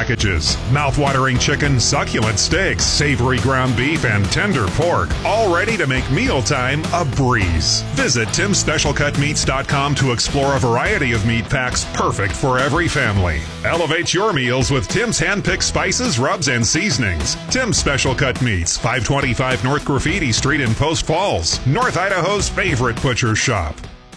packages. Mouth-watering chicken, succulent steaks, savory ground beef, and tender pork, all ready to make mealtime a breeze. Visit Tim'sSpecialCutMeats.com to explore a variety of meat packs perfect for every family. Elevate your meals with Tim's hand-picked spices, rubs, and seasonings. Tim's Special Cut Meats, 525 North Graffiti Street in Post Falls, North Idaho's favorite butcher shop.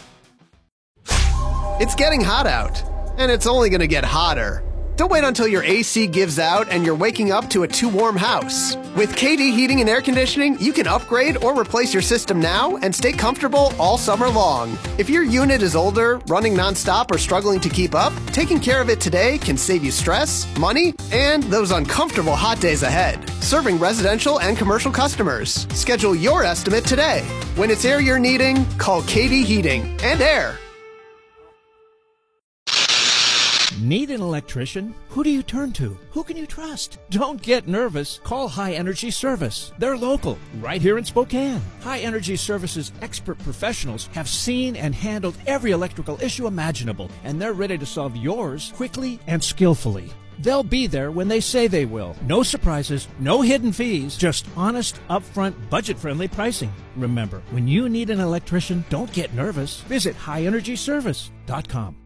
It's getting hot out, and it's only going to get hotter. Don't wait until your AC gives out and you're waking up to a too warm house. With KD Heating and Air Conditioning, you can upgrade or replace your system now and stay comfortable all summer long. If your unit is older, running nonstop, or struggling to keep up, taking care of it today can save you stress, money, and those uncomfortable hot days ahead. Serving residential and commercial customers. Schedule your estimate today. When it's air you're needing, call KD Heating and Air. Need an electrician? Who do you turn to? Who can you trust? Don't get nervous. Call High Energy Service. They're local, right here in Spokane. High Energy Service's expert professionals have seen and handled every electrical issue imaginable, and they're ready to solve yours quickly and skillfully. They'll be there when they say they will. No surprises, no hidden fees, just honest, upfront, budget-friendly pricing. Remember, when you need an electrician, don't get nervous. Visit highenergyservice.com.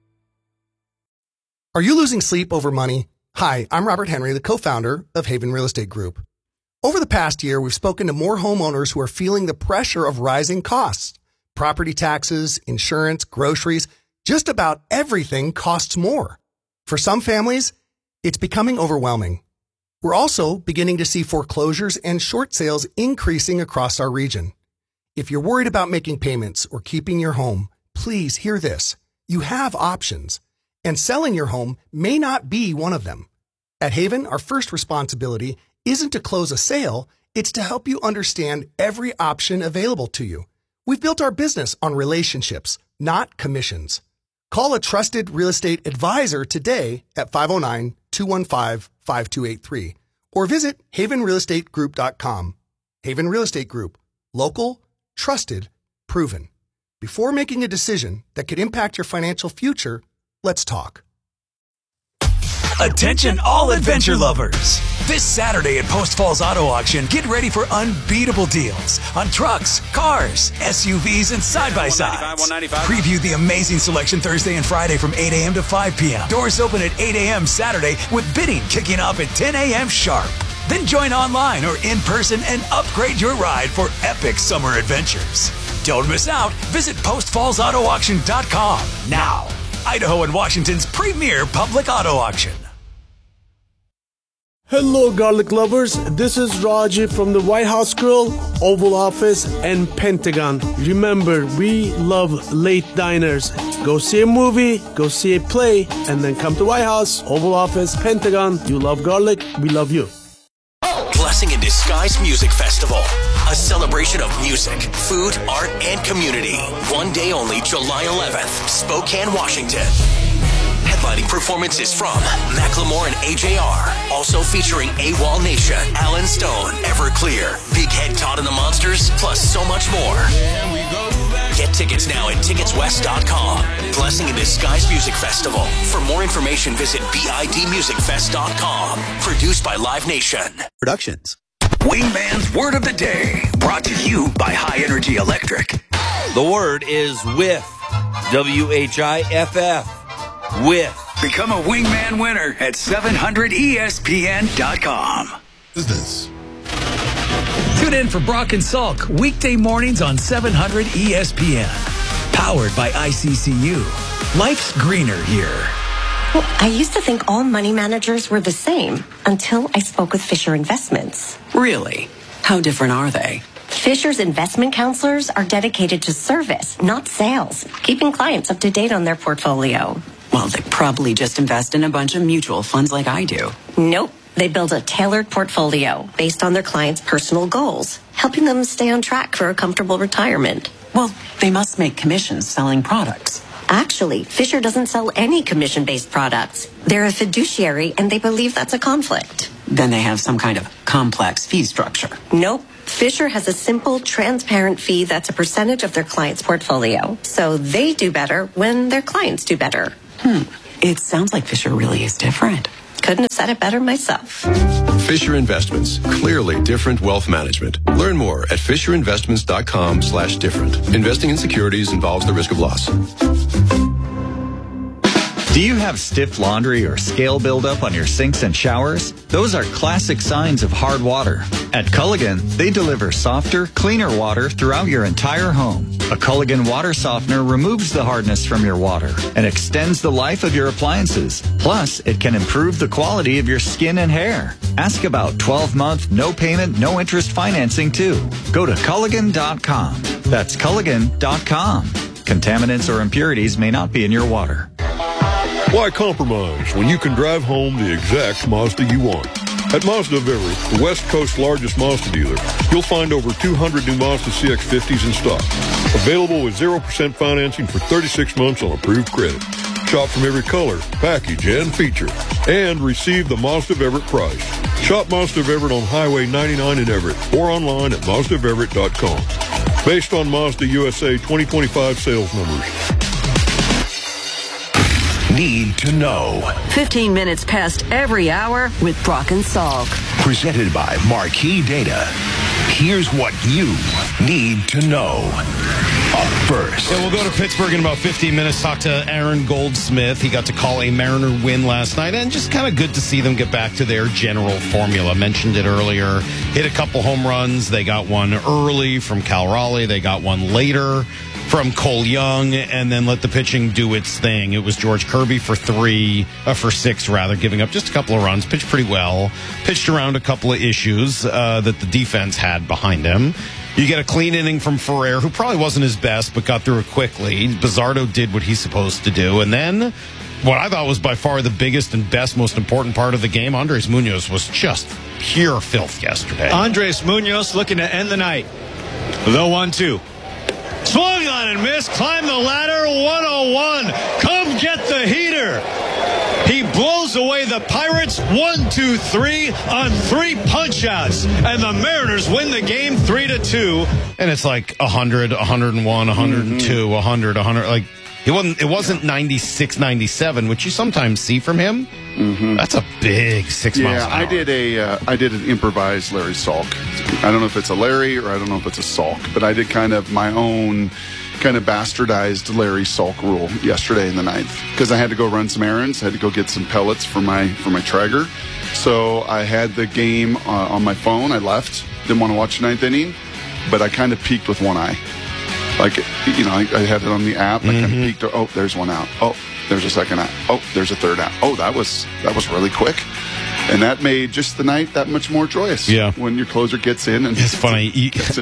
Are you losing sleep over money? Hi, I'm Robert Henry, the co-founder of Haven Real Estate Group. Over the past year, we've spoken to more homeowners who are feeling the pressure of rising costs. Property taxes, insurance, groceries, just about everything costs more. For some families, it's becoming overwhelming. We're also beginning to see foreclosures and short sales increasing across our region. If you're worried about making payments or keeping your home, please hear this. You have options. And selling your home may not be one of them. At Haven, our first responsibility isn't to close a sale, it's to help you understand every option available to you. We've built our business on relationships, not commissions. Call a trusted real estate advisor today at 509-215-5283 or visit havenrealestategroup.com. Haven Real Estate Group. Local, trusted, proven. Before making a decision that could impact your financial future, let's talk. Attention all adventure lovers. This Saturday at Post Falls Auto Auction, get ready for unbeatable deals on trucks, cars, SUVs, and side-by-sides. Preview the amazing selection Thursday and Friday from 8 a.m. to 5 p.m. Doors open at 8 a.m. Saturday with bidding kicking off at 10 a.m. sharp. Then join online or in person and upgrade your ride for epic summer adventures. Don't miss out. Visit postfallsautoauction.com now. Idaho and Washington's premier public auto auction. Hello, garlic lovers. This is Raji from the White House Grill, Oval Office, and Pentagon. Remember, we love late diners. Go see a movie, go see a play, and then come to White House, Oval Office, Pentagon. You love garlic, we love you. Blessing in Disguise Music Festival. A celebration of music, food, art, and community. One day only, July 11th, Spokane, Washington. Headlining performances from Macklemore and AJR. Also featuring AWOL Nation, Alan Stone, Everclear, Big Head Todd and the Monsters, plus so much more. Get tickets now at ticketswest.com. Blessing in Disguise Music Festival. For more information, visit bidmusicfest.com. Produced by Live Nation Productions. Wingman's Word of the Day, brought to you by High Energy Electric. The word is with. WHIFF. With. Become a Wingman winner at 700ESPN.com. Business. Tune in for Brock and Salk weekday mornings on 700 ESPN. Powered by ICCU. Life's greener here. Well, I used to think all money managers were the same until I spoke with Fisher Investments. Really? How different are they? Fisher's investment counselors are dedicated to service, not sales, keeping clients up to date on their portfolio. Well, they probably just invest in a bunch of mutual funds like I do. Nope. They build a tailored portfolio based on their clients' personal goals, helping them stay on track for a comfortable retirement. Well, they must make commissions selling products. Actually, Fisher doesn't sell any commission-based products. They're a fiduciary, and they believe that's a conflict. Then they have some kind of complex fee structure. Nope. Fisher has a simple, transparent fee that's a percentage of their client's portfolio. So they do better when their clients do better. It sounds like Fisher really is different. Couldn't have said it better myself. Fisher Investments. Clearly different wealth management. Learn more at FisherInvestments.com/different. Investing in securities involves the risk of loss. Do you have stiff laundry or scale buildup on your sinks and showers? Those are classic signs of hard water. At Culligan, they deliver softer, cleaner water throughout your entire home. A Culligan water softener removes the hardness from your water and extends the life of your appliances. Plus, it can improve the quality of your skin and hair. Ask about 12-month, no payment, no interest financing too. Go to Culligan.com. That's Culligan.com. Contaminants or impurities may not be in your water. Why compromise when you can drive home the exact Mazda you want? At Mazda of Everett, the West Coast's largest Mazda dealer, you'll find over 200 new Mazda CX-50s in stock. Available with 0% financing for 36 months on approved credit. Shop from every color, package, and feature. And receive the Mazda of Everett price. Shop Mazda of Everett on Highway 99 in Everett or online at MazdaofEverett.com. Based on Mazda USA 2025 sales numbers. Need to know. 15 minutes past every hour with Brock and Salk. Presented by Marquee Data. Here's what you need to know. Up first. Yeah, we'll go to Pittsburgh in about 15 minutes, talk to Aaron Goldsmith. He got to call a Mariner win last night, and just kind of good to see them get back to their general formula. Mentioned it earlier. Hit a couple home runs. They got one early from Cal Raleigh. They got one later from Cole Young, and then let the pitching do its thing. It was George Kirby for six, giving up just a couple of runs. Pitched pretty well. Pitched around a couple of issues that the defense had behind him. You get a clean inning from Ferrer, who probably wasn't his best, but got through it quickly. Bizzardo did what he's supposed to do. And then what I thought was by far the biggest and best, most important part of the game, Andres Munoz was just pure filth yesterday. Andres Munoz looking to end the night. The 1-2. Swung on and missed. Climbed the ladder. 101. Come get the heater. He blows away the Pirates 1-2-3 on 3 punch-outs. And the Mariners win the game 3-2. And it's like 100, 101, 102, 100, 100. Like, it wasn't 96, 97, which you sometimes see from him. Mm-hmm. That's a big 6 miles an hour. I did an improvised Larry Salk. I don't know if it's a Larry or I don't know if it's a Salk, but I did kind of my own kind of bastardized Larry Salk rule yesterday in the ninth because I had to go run some errands. I had to go get some pellets for my Traeger. So I had the game on my phone. I left. Didn't want to watch the ninth inning, but I kind of peeked with one eye. Like, you know, I had it on the app. I kind of peeked. Oh, there's one out. Oh, there's a second out. Oh, there's a third out. Oh, that was really quick. And that made just the night that much more joyous. Yeah. When your closer gets in and it's funny.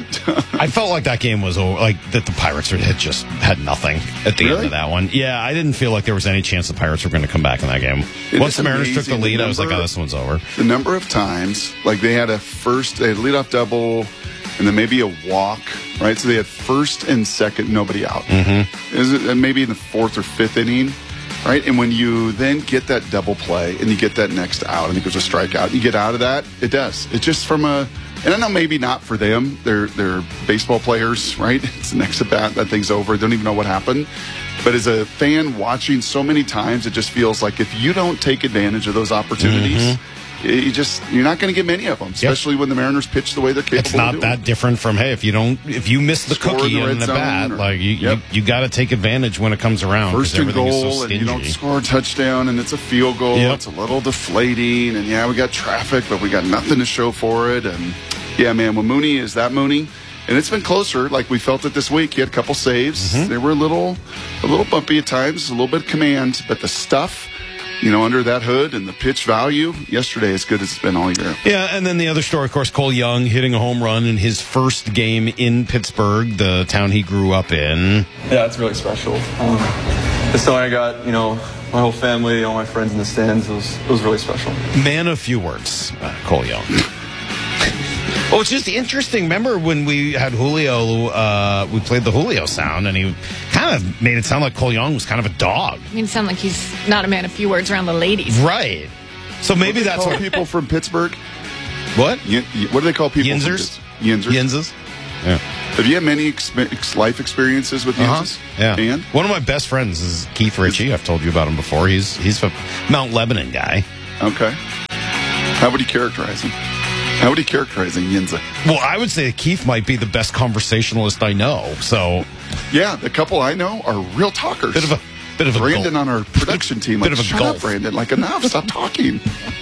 I felt like that game was over, like that the Pirates had nothing at the end of that one. Yeah, I didn't feel like there was any chance the Pirates were going to come back in that game. Once the Mariners took the lead, I was like, oh, this one's over. The number of times, like they had a leadoff double and then maybe a walk, right? So they had first and second, nobody out. Mm-hmm. Maybe in the fourth or fifth inning. Right, and when you then get that double play and you get that next out, I think there's a strikeout, you get out of that, it does. It's just from and I know maybe not for them, they're baseball players, right? It's the next at bat, that thing's over, they don't even know what happened. But as a fan watching so many times, it just feels like if you don't take advantage of those opportunities, you're not going to get many of them, especially when the Mariners pitch the way they're capable of doing. It's not that different from, hey, if you miss the cookie in the bat, like you got to take advantage when it comes around. First and goal, and you don't score a touchdown, and it's a field goal. It's a little deflating, and we got traffic, but we got nothing to show for it. And yeah, man, when Mooney is that Mooney, and it's been closer, like we felt it this week. He had a couple saves. They were a little bumpy at times, a little bit of command, but the stuff, under that hood and the pitch value, yesterday as good as it's been all year. Yeah, and then the other story, of course, Cole Young hitting a home run in his first game in Pittsburgh, the town he grew up in. Yeah, it's really special. This time I got, my whole family, all my friends in the stands. It was really special. Man of few words, Cole Young. Oh, it's just interesting. Remember when we had Julio, we played the Julio sound, and he kind of made it sound like Cole Young was kind of a dog. I mean, it sounds like he's not a man of few words around the ladies. Right. So maybe that's what people from Pittsburgh. What? What do they call people? Yinzers. Yinzers. Yeah. Have you had many life experiences with Yinzers? Yeah. And one of my best friends is Keith Ritchie. I've told you about him before. He's a Mount Lebanon guy. Okay. How would you characterize him? How would you characterize Yinza? Well, I would say Keith might be the best conversationalist I know. So, yeah, the couple I know are real talkers. Bit of a Brandon on our production team. Like, shut up, Brandon. Like, enough. Stop talking.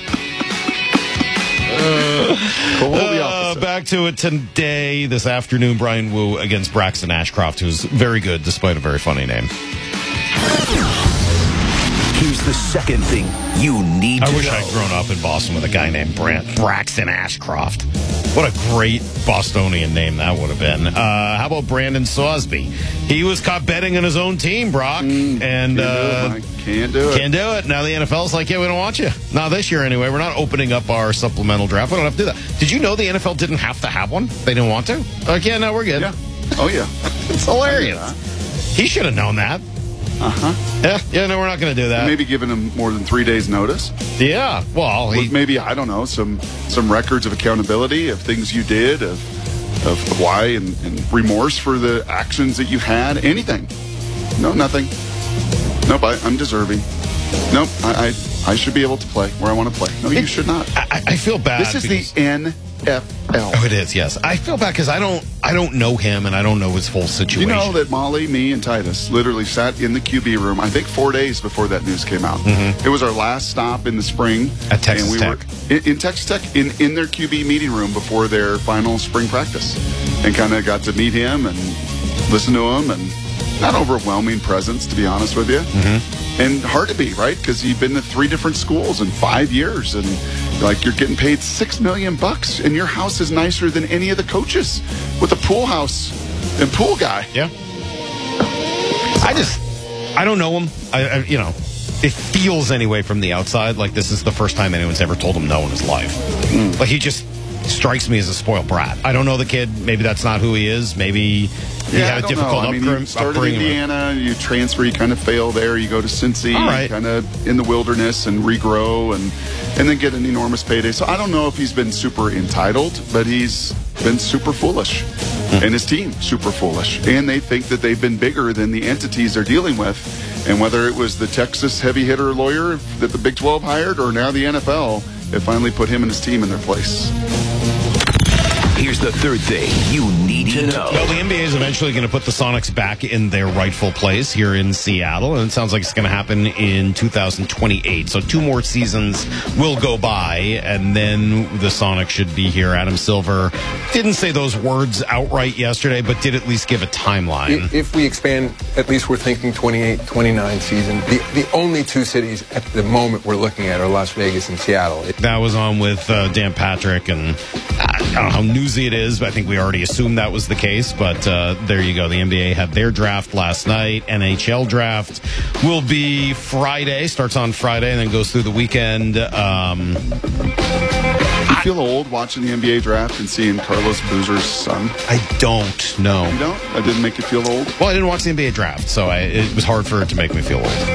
Back to it today, this afternoon, Brian Wu against Braxton Ashcroft, who's very good despite a very funny name. Here's the second thing you need to know. I wish I'd grown up in Boston with a guy named Braxton Ashcroft. What a great Bostonian name that would have been. How about Brandon Sosby? He was caught betting on his own team, Brock. And can't do it. Can't do it. Now the NFL's like, yeah, we don't want you. Not this year anyway. We're not opening up our supplemental draft. We don't have to do that. Did you know the NFL didn't have to have one? They didn't want to? Like, yeah, no, we're good. Yeah. Oh, yeah. It's hilarious. He should have known that. Yeah, no, we're not going to do that. Maybe giving him more than 3 days notice. Yeah, well, maybe, I don't know, some records of accountability of things you did, of why, and remorse for the actions that you had. Anything. No, nothing. Nope, I'm deserving. Nope, I should be able to play where I want to play. No, you should not. I feel bad. This is the NFL. Oh, it is, yes. I feel bad because I don't know him and I don't know his whole situation. You know that Molly, me, and Titus literally sat in the QB room, I think 4 days before that news came out. It was our last stop in the spring. At Texas Tech. Were in Texas Tech, in their QB meeting room before their final spring practice. And kind of got to meet him and listen to him, and not overwhelming presence, to be honest with you. And hard to be, right? Because you've been to 3 different schools in 5 years, and like you're getting paid $6 million, and your house is nicer than any of the coaches with a pool house and pool guy. Yeah. I don't know him. It feels anyway from the outside like this is the first time anyone's ever told him no in his life. Like he just strikes me as a spoiled brat. I don't know the kid. Maybe that's not who he is. Maybe he had a difficult upbringing. You started in Indiana, you transfer, you kind of fail there. You go to Cincy, kind of in the wilderness and regrow and then get an enormous payday. So I don't know if he's been super entitled, but he's been super foolish. And his team, super foolish. And they think that they've been bigger than the entities they're dealing with. And whether it was the Texas heavy hitter lawyer that the Big 12 hired or now the NFL, it finally put him and his team in their place. Here's the third thing you need to know. Well, the NBA is eventually going to put the Sonics back in their rightful place here in Seattle, and it sounds like it's going to happen in 2028. So 2 more seasons will go by, and then the Sonics should be here. Adam Silver didn't say those words outright yesterday, but did at least give a timeline. If we expand, at least we're thinking 28, 29 season. The only 2 cities at the moment we're looking at are Las Vegas and Seattle. That was on with Dan Patrick, and I don't know how newsy it is, but I think we already assumed that was the case. But there you go. The NBA had their draft last night. NHL draft will be Friday. Starts on Friday and then goes through the weekend. You feel old watching the NBA draft and seeing Carlos Boozer's son? I don't. No. You don't? That didn't make you feel old? Well, I didn't watch the NBA draft, so it was hard for it to make me feel old.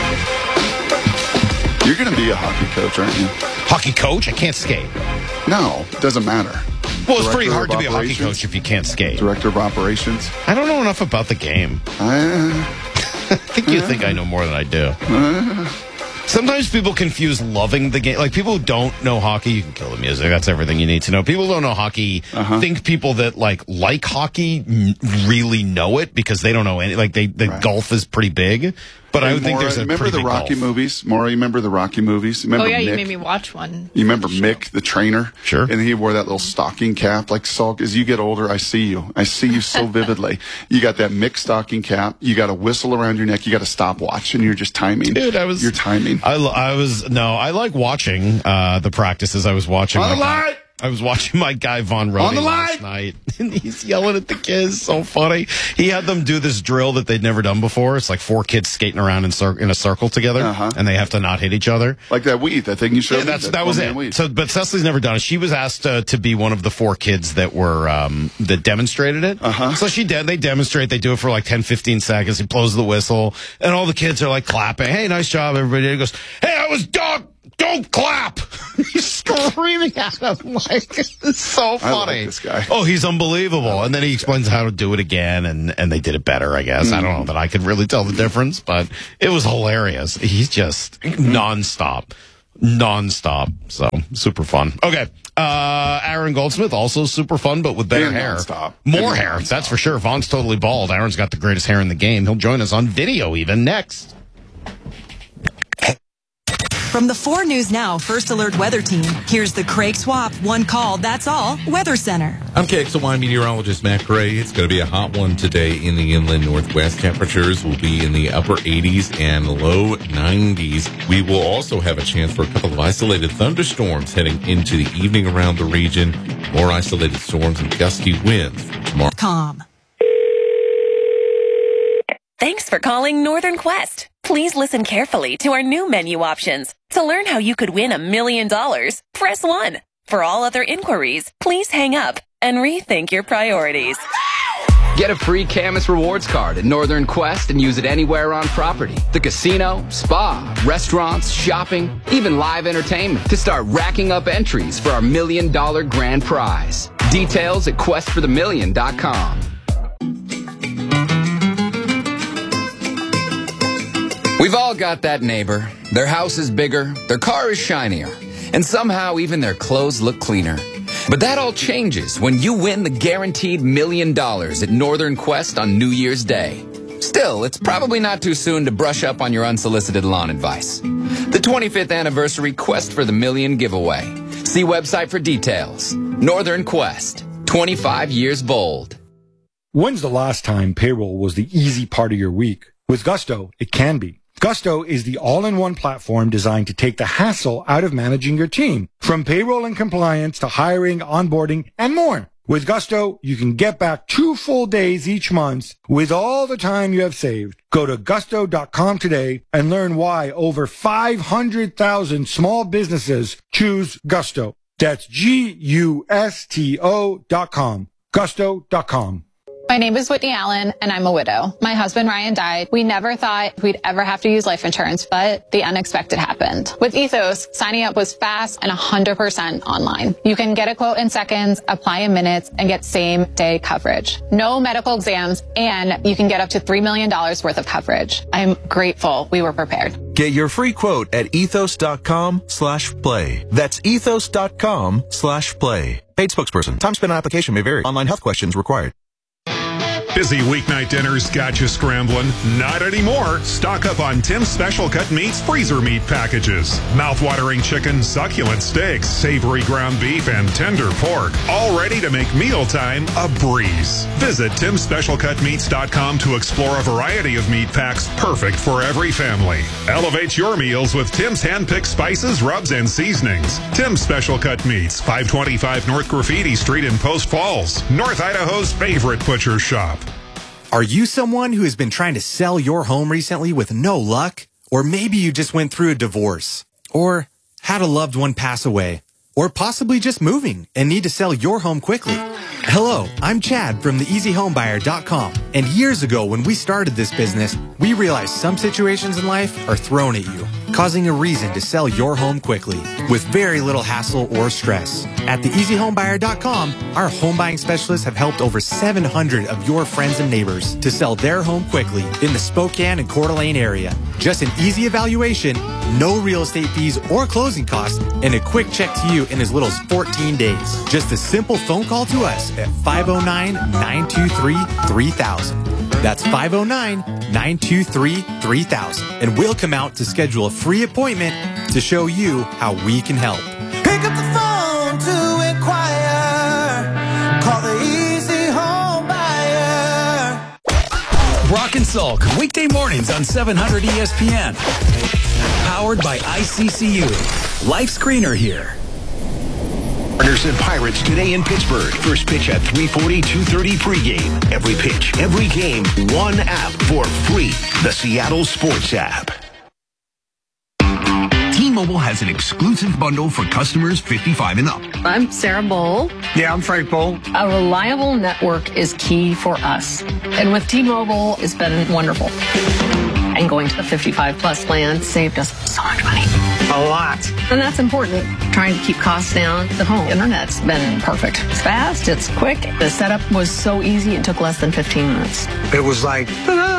You're going to be a hockey coach, aren't you? Hockey coach? I can't skate. No, it doesn't matter. Well, it's pretty hard to be a hockey coach if you can't skate. Director of operations. I don't know enough about the game. I think you think I know more than I do. Sometimes people confuse loving the game. Like, people who don't know hockey, you can kill the music. That's everything you need to know. People who don't know hockey think people that like hockey really know it because they don't know any. Like, the gulf is pretty big. But I would think there's a remember the Rocky movies? Maura, you remember the Rocky movies? Remember Mick? You made me watch one. You remember Mick, the trainer? Sure. And he wore that little stocking cap. Like, Saul, as you get older, I see you. I see you so vividly. You got that Mick stocking cap. You got a whistle around your neck. You got a stopwatch, and you're just timing. Dude, you're timing. I like watching the practices. I was watching. I was watching my guy Von Rodney last night, and he's yelling at the kids. So funny. He had them do this drill that they'd never done before. It's like 4 kids skating around in a circle together, and they have to not hit each other. Like that weed, that thing you showed me? That was it. Weed. So, but Cecily's never done it. She was asked to be one of the 4 kids that were that demonstrated it. So she did. They demonstrate. They do it for like 10, 15 seconds. He blows the whistle, and all the kids are like clapping. Hey, nice job, everybody. He goes, hey, I was dog. Don't clap! He's screaming at him like, it's so funny. I like this guy. Oh, he's unbelievable. And then he explains how to do it again, and they did it better, I guess. I don't know that I could really tell the difference, but it was hilarious. He's just nonstop. nonstop. So super fun. Okay. Aaron Goldsmith, also super fun, but with better hair. Nonstop. More hair, nonstop. That's for sure. Vaughn's totally bald. Aaron's got the greatest hair in the game. He'll join us on video even next. From the 4 News Now First Alert Weather Team, here's the Craig Swap One Call, That's All Weather Center. I'm KXLY meteorologist Matt Gray. It's going to be a hot one today in the inland northwest. Temperatures will be in the upper 80s and low 90s. We will also have a chance for a couple of isolated thunderstorms heading into the evening around the region. More isolated storms and gusty winds from tomorrow. Thanks for calling Northern Quest. Please listen carefully to our new menu options. To learn how you could win $1 million, press 1. For all other inquiries, please hang up and rethink your priorities. Get a free Camus Rewards card at Northern Quest and use it anywhere on property. The casino, spa, restaurants, shopping, even live entertainment to start racking up entries for our $1 million grand prize. Details at questforthemillion.com. We've all got that neighbor. Their house is bigger, their car is shinier, and somehow even their clothes look cleaner. But that all changes when you win the guaranteed $1 million at Northern Quest on New Year's Day. Still, it's probably not too soon to brush up on your unsolicited lawn advice. The 25th anniversary Quest for the Million giveaway. See website for details. Northern Quest, 25 years bold. When's the last time payroll was the easy part of your week? With Gusto, it can be. Gusto is the all-in-one platform designed to take the hassle out of managing your team, from payroll and compliance to hiring, onboarding, and more. With Gusto, you can get back 2 full days each month with all the time you have saved. Go to gusto.com today and learn why over 500,000 small businesses choose Gusto. That's Gusto.com. Gusto.com. My name is Whitney Allen, and I'm a widow. My husband, Ryan, died. We never thought we'd ever have to use life insurance, but the unexpected happened. With Ethos, signing up was fast and 100% online. You can get a quote in seconds, apply in minutes, and get same-day coverage. No medical exams, and you can get up to $3 million worth of coverage. I'm grateful we were prepared. Get your free quote at ethos.com/play. That's ethos.com/play. Paid spokesperson. Time spent on application may vary. Online health questions required. Busy weeknight dinners got you scrambling? Not anymore. Stock up on Tim's Special Cut Meats freezer meat packages. Mouth-watering chicken, succulent steaks, savory ground beef, and tender pork. All ready to make mealtime a breeze. Visit TimSpecialCutMeats.com to explore a variety of meat packs perfect for every family. Elevate your meals with Tim's hand-picked spices, rubs, and seasonings. Tim's Special Cut Meats, 525 North Graffiti Street in Post Falls, North Idaho's favorite butcher shop. Are you someone who has been trying to sell your home recently with no luck? Or maybe you just went through a divorce, or had a loved one pass away, or possibly just moving and need to sell your home quickly. Hello, I'm Chad from theeasyhomebuyer.com. And years ago when we started this business, we realized some situations in life are thrown at you, causing a reason to sell your home quickly with very little hassle or stress. At theeasyhomebuyer.com, our home buying specialists have helped over 700 of your friends and neighbors to sell their home quickly in the Spokane and Coeur d'Alene area. Just an easy evaluation, no real estate fees or closing costs, and a quick check to you in as little as 14 days. Just a simple phone call to us at 509-923-3000. That's 509-923-3000. And we'll come out to schedule a free appointment to show you how we can help. Pick up the phone to inquire. Call the Easy Home Buyer. Brock and Salk, weekday mornings on 700 ESPN. Powered by ICCU. Life Screener here. Mariners and Pirates today in Pittsburgh. First pitch at 3:40, 2:30 pregame. Every pitch, every game, one app for free. The Seattle Sports app. T-Mobile has an exclusive bundle for customers 55 and up. I'm Sarah Bowl. Yeah, I'm Frank Bowl. A reliable network is key for us. And with T-Mobile, it's been wonderful. And going to the 55 plus plan saved us so much money. A lot. And that's important. Trying to keep costs down. The home internet's been perfect. It's fast, it's quick. The setup was so easy, it took less than 15 minutes. It was like, ta-da!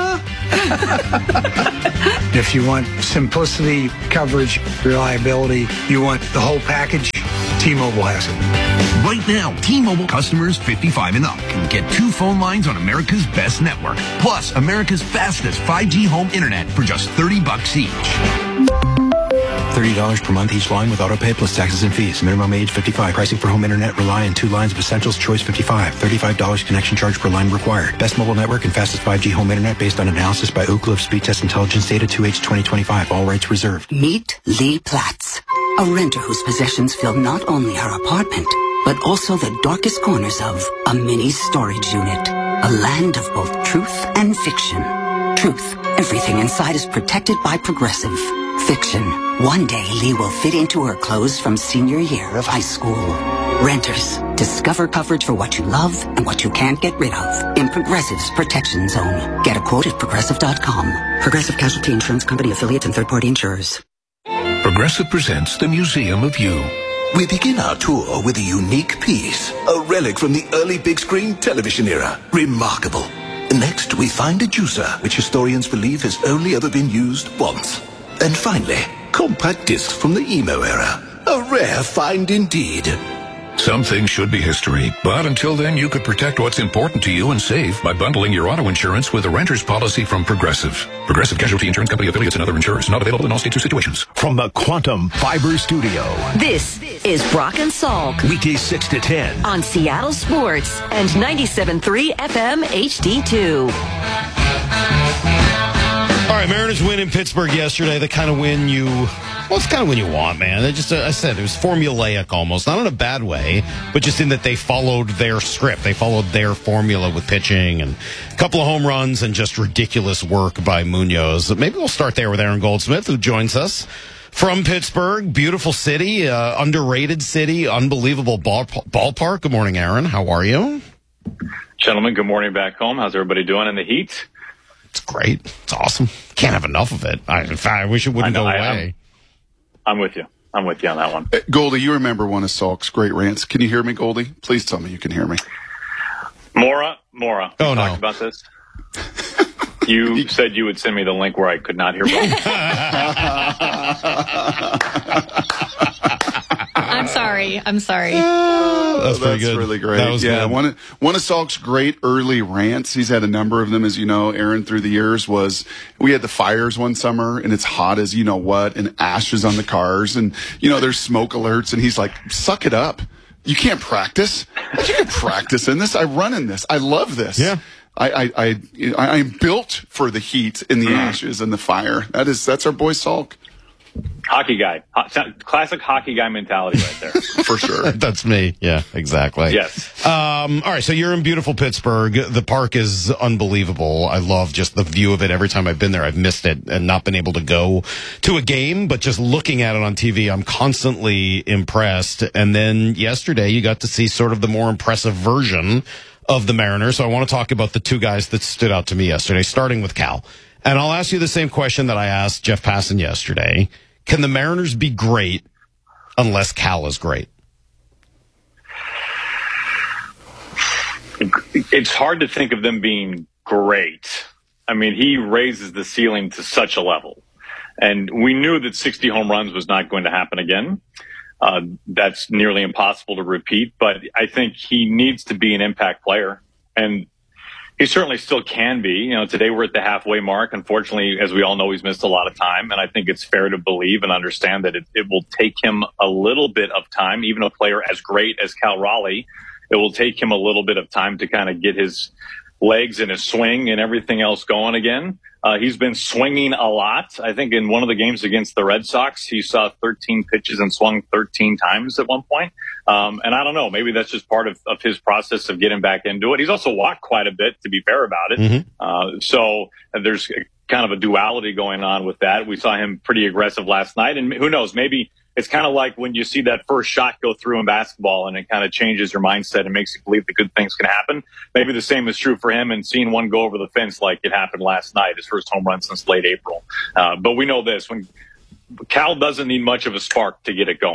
If you want simplicity, coverage, reliability, you want the whole package, T-Mobile has it. Right now, T-Mobile customers 55 and up can get 2 phone lines on America's best network, plus America's fastest 5G home internet for just $30 each. $30 per month each line with autopay plus taxes and fees. Minimum age 55. Pricing for home internet rely on 2 lines of essentials. Choice 55. $35 connection charge per line required. Best mobile network and fastest 5G home internet based on analysis by Ookla of Speed Test Intelligence data 2H 2025. All rights reserved. Meet Lee Platts, a renter whose possessions fill not only her apartment, but also the darkest corners of a mini storage unit. A land of both truth and fiction. Truth. Everything inside is protected by Progressive. Fiction. One day Lee will fit into her clothes from senior year of high school. Renters. Discover coverage for what you love and what you can't get rid of in Progressive's Protection Zone. Get a quote at Progressive.com. Progressive Casualty Insurance Company affiliates and third-party insurers. Progressive presents the Museum of You. We begin our tour with a unique piece, a relic from the early big screen television era. Remarkable. Next, we find a juicer, which historians believe has only ever been used once. And finally, compact discs from the emo era. A rare find indeed. Some things should be history, but until then, you could protect what's important to you and save by bundling your auto insurance with a renter's policy from Progressive. Progressive Casualty Insurance Company affiliates and other insurers. Not available in all states or situations. From the Quantum Fiber Studio. This is Brock and Salk. Weekdays 6 to 10. On Seattle Sports and 97.3 FM HD2. All right, Mariners win in Pittsburgh yesterday. The kind of win it's kind of win you want, man. They just, I said, it was formulaic almost. Not in a bad way, but just in that they followed their script. They followed their formula with pitching and a couple of home runs and just ridiculous work by Munoz. Maybe we'll start there with Aaron Goldsmith, who joins us from Pittsburgh. Beautiful city, underrated city, unbelievable ballpark. Good morning, Aaron. How are you? Gentlemen, good morning back home. How's everybody doing in the heat? It's great. It's awesome. Can't have enough of it. In fact, I wish it wouldn't go away. I'm with you. I'm with you on that one. Goldie, you remember one of Salk's great rants. Can you hear me, Goldie? Please tell me you can hear me. Mora. Oh, no. Talked about this. You said you would send me the link where I could not hear both. I'm sorry. That's pretty good. Really great. That was good. One of Salk's great early rants, he's had a number of them, as you know, Aaron, through the years, was we had the fires one summer, and it's hot as you know what, and ashes on the cars, and, there's smoke alerts, and he's like, suck it up. You can't practice. You can practice in this. I run in this. I love this. Yeah. I'm built for the heat and the ashes and the fire. That's our boy Salk. Hockey guy. Classic hockey guy mentality right there. For sure. That's me. Yeah, exactly. Yes. All right, so you're in beautiful Pittsburgh. The park is unbelievable. I love just the view of it. Every time I've been there, I've missed it and not been able to go to a game, but just looking at it on TV, I'm constantly impressed. And then yesterday, you got to see sort of the more impressive version of the Mariners. So I want to talk about the 2 guys that stood out to me yesterday, starting with Cal. And I'll ask you the same question that I asked Jeff Passan yesterday. Can the Mariners be great unless Cal is great? It's hard to think of them being great. I mean, he raises the ceiling to such a level. And we knew that 60 home runs was not going to happen again. That's nearly impossible to repeat. But I think he needs to be an impact player. And he certainly still can be. Today we're at the halfway mark. Unfortunately, as we all know, he's missed a lot of time. And I think it's fair to believe and understand that it will take him a little bit of time. Even a player as great as Cal Raleigh, it will take him a little bit of time to kind of get his legs and his swing and everything else going again. He's been swinging a lot. I think in one of the games against the Red Sox, he saw 13 pitches and swung 13 times at one point. And I don't know, maybe that's just part of his process of getting back into it. He's also walked quite a bit, to be fair about it. Mm-hmm. So there's kind of a duality going on with that. We saw him pretty aggressive last night, and who knows, maybe it's kind of like when you see that first shot go through in basketball and it kind of changes your mindset and makes you believe that good things can happen. Maybe the same is true for him, and seeing one go over the fence like it happened last night, his first home run since late April. But we know this, when Cal doesn't need much of a spark to get it going.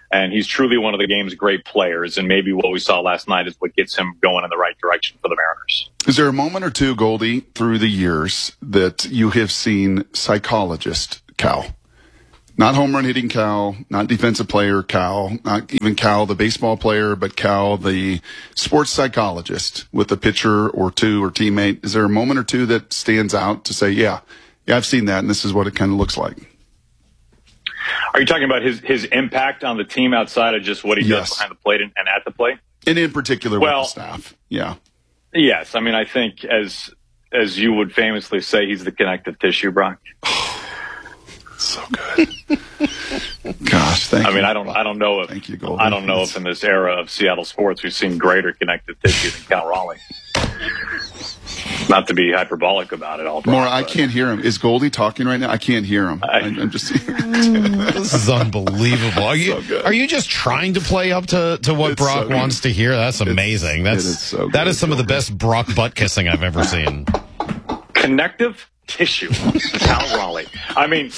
And he's truly one of the game's great players. And maybe what we saw last night is what gets him going in the right direction for the Mariners. Is there a moment or two, Goldie, through the years that you have seen psychologist Cal? Not home run hitting Cal, not defensive player Cal, not even Cal, the baseball player, but Cal, the sports psychologist with a pitcher or two or teammate. Is there a moment or two that stands out to say, yeah, I've seen that, and this is what it kind of looks like? Are you talking about his impact on the team outside of just what he does behind the plate and at the plate? And in particular with the staff. Yeah. Yes. I mean, I think as you would famously say, he's the connective tissue, Brock. So good. Gosh, thank you. I mean, I don't know if thank you, Goldie. I don't know if in this era of Seattle sports we've seen greater connective tissue than Cal Raleigh. Not to be hyperbolic about it all. Maura, I can't hear him. Is Goldie talking right now? I can't hear him. I'm just. This is unbelievable. Are you just trying to play up to what Brock wants to hear? That's amazing. That is some of the best Brock butt kissing I've ever seen. Connective tissue, Cal Raleigh. I mean,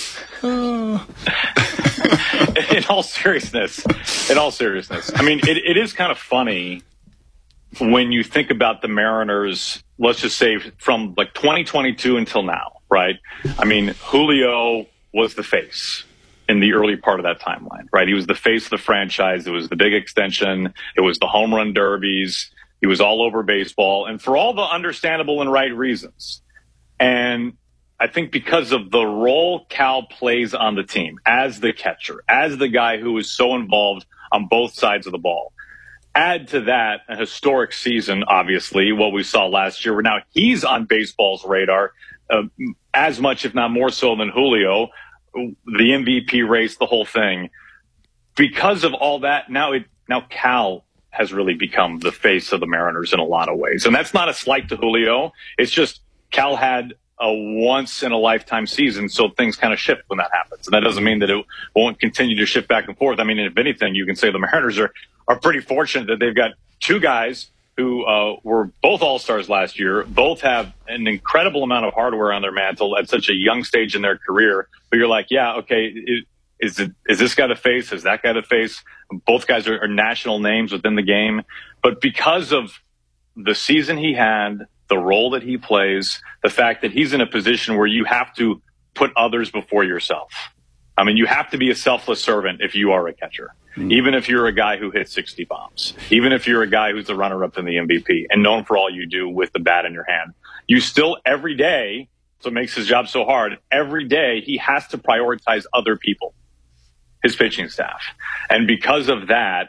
in all seriousness, I mean, it is kind of funny when you think about the Mariners, let's just say from like 2022 until now, right? I mean, Julio was the face in the early part of that timeline, right? He was the face of the franchise. It was the big extension. It was the home run derbies. He was all over baseball, and for all the understandable and right reasons. And I think because of the role Cal plays on the team as the catcher, as the guy who is so involved on both sides of the ball. Add to that a historic season, obviously, what we saw last year, where now he's on baseball's radar as much, if not more so than Julio, the MVP race, the whole thing. Because of all that, now Cal has really become the face of the Mariners in a lot of ways. And that's not a slight to Julio. It's just Cal had a once-in-a-lifetime season, so things kind of shift when that happens. And that doesn't mean that it won't continue to shift back and forth. I mean, if anything, you can say the Mariners are pretty fortunate that they've got two guys who were both All-Stars last year, both have an incredible amount of hardware on their mantle at such a young stage in their career. But you're like, yeah, okay, is this guy the face? Is that guy the face? Both guys are national names within the game. But because of the season he had, the role that he plays, the fact that he's in a position where you have to put others before yourself. I mean, you have to be a selfless servant if you are a catcher, even if you're a guy who hits 60 bombs, even if you're a guy who's the runner-up in the MVP and known for all you do with the bat in your hand. You still, every day, so it makes his job so hard, every day he has to prioritize other people, his pitching staff. And because of that,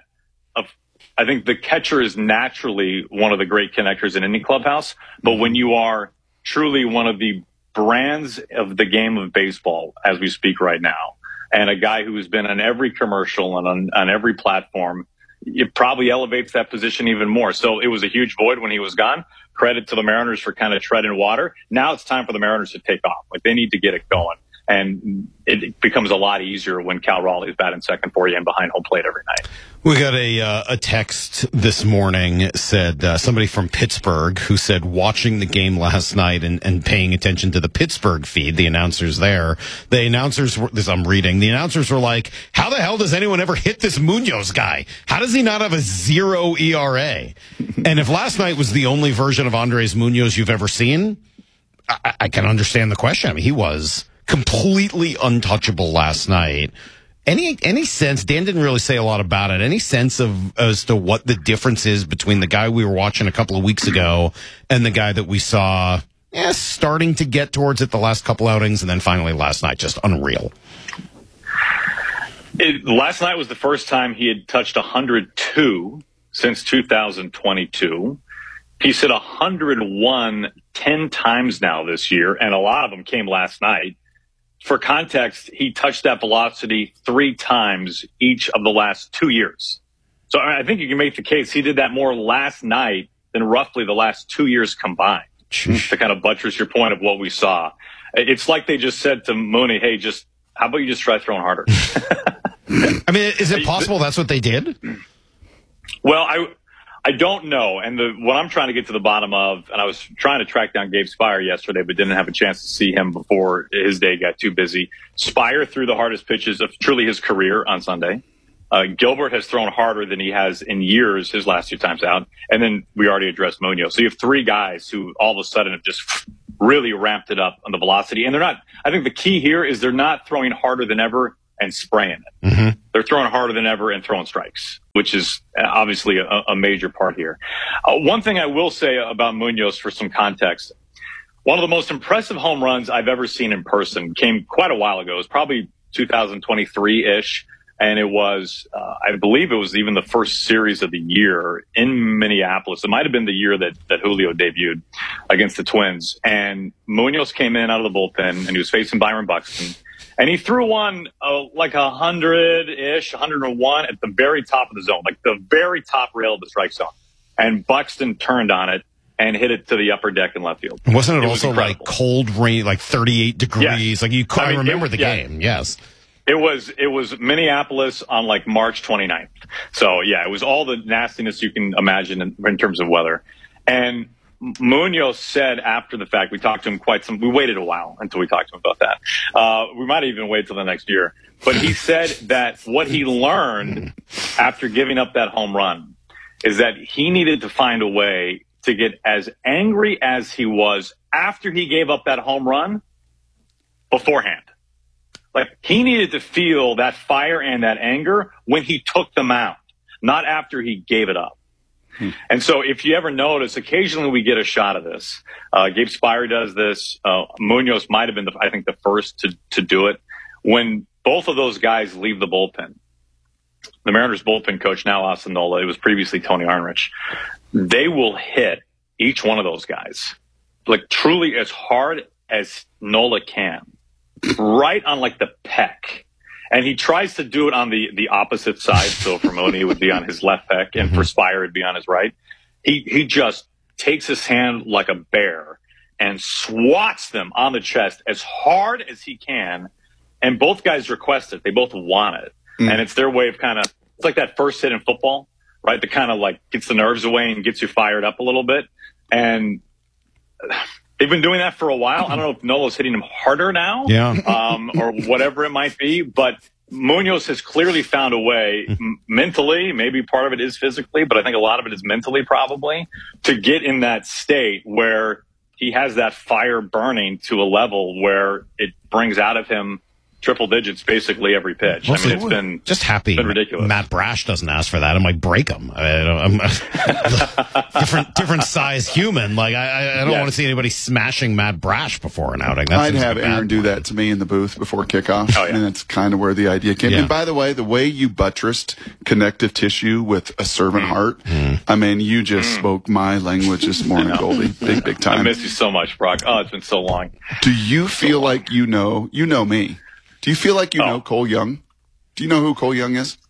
I think the catcher is naturally one of the great connectors in any clubhouse. But when you are truly one of the brands of the game of baseball, as we speak right now, and a guy who has been on every commercial and on every platform, it probably elevates that position even more. So it was a huge void when he was gone. Credit to the Mariners for kind of treading water. Now it's time for the Mariners to take off. Like, they need to get it going. And it becomes a lot easier when Cal Raleigh is batting second for you and behind home plate every night. We got a text this morning, said somebody from Pittsburgh who said watching the game last night and paying attention to the Pittsburgh feed, the announcers there, the announcers were like, how the hell does anyone ever hit this Munoz guy? How does he not have a 0 ERA? And if last night was the only version of Andres Munoz you've ever seen, I can understand the question. I mean, he was completely untouchable last night. Any sense, Dan didn't really say a lot about it, any sense as to what the difference is between the guy we were watching a couple of weeks ago and the guy that we saw starting to get towards it the last couple outings and then finally last night? Just unreal. Last night was the first time he had touched 102 since 2022. He's hit 101 10 times now this year, and a lot of them came last night. For context, he touched that velocity 3 times each of the last 2 years. So I think you can make the case he did that more last night than roughly the last 2 years combined, to kind of buttress your point of what we saw. It's like they just said to Mooney, hey, how about you just try throwing harder? I mean, is it possible that's what they did? Well, I don't know. And what I'm trying to get to the bottom of, and I was trying to track down Gabe Spire yesterday, but didn't have a chance to see him before his day got too busy. Spire threw the hardest pitches of truly his career on Sunday. Gilbert has thrown harder than he has in years his last 2 times out. And then we already addressed Munoz. So you have 3 guys who all of a sudden have just really ramped it up on the velocity. And they're not, I think the key here is they're not throwing harder than ever and spraying it. Mm-hmm. They're throwing harder than ever and throwing strikes, which is obviously a major part here. One thing I will say about Munoz for some context, one of the most impressive home runs I've ever seen in person came quite a while ago. It was probably 2023-ish. And it was, I believe it was even the first series of the year in Minneapolis. It might have been the year that Julio debuted against the Twins. And Munoz came in out of the bullpen, and he was facing Byron Buxton. And he threw one like 100-ish, 101 at the very top of the zone, like the very top rail of the strike zone. And Buxton turned on it and hit it to the upper deck in left field. Wasn't it also like cold rain, like 38 degrees? Like I remember the game, yes. It was Minneapolis on like March 29th. So yeah, it was all the nastiness you can imagine in terms of weather. And Munoz said after the fact, we talked to him we waited a while until we talked to him about that. We might even wait till the next year. But he said that what he learned after giving up that home run is that he needed to find a way to get as angry as he was after he gave up that home run beforehand. Like, he needed to feel that fire and that anger when he took the mound, not after he gave it up. And so if you ever notice, occasionally we get a shot of this. Gabe Speier does this. Munoz might have been, the first to do it. When both of those guys leave the bullpen, the Mariners bullpen coach, now Austin Nola, it was previously Tony Arnrich, they will hit each one of those guys, like truly as hard as Nola can. Right on like the peck. And he tries to do it on the opposite side. So for Mooney, it would be on his left peck, and for Speier, it would be on his right. He just takes his hand like a bear and swats them on the chest as hard as he can. And both guys request it. They both want it. And it's their way of it's like that first hit in football, right? That kind of like gets the nerves away and gets you fired up a little bit. And they've been doing that for a while. I don't know if Nola's hitting him harder now, or whatever it might be, but Munoz has clearly found a way mentally, maybe part of it is physically, but I think a lot of it is mentally probably, to get in that state where he has that fire burning to a level where it brings out of him triple digits basically every pitch. Also, I mean, it's been just happy. Been ridiculous. Matt Brash doesn't ask for that. I might break him. I'm different size human. Like I don't want to see anybody smashing Matt Brash before an outing. I'd have Aaron do that to me in the booth before kickoff, and that's kind of where the idea came. And by the way you buttressed connective tissue with a servant heart, I mean, you just spoke my language this morning, Goldie. Big time. I miss you so much, Brock. Oh, it's been so long. Do you feel like you know me? Do you feel like you know Cole Young? Do you know who Cole Young is?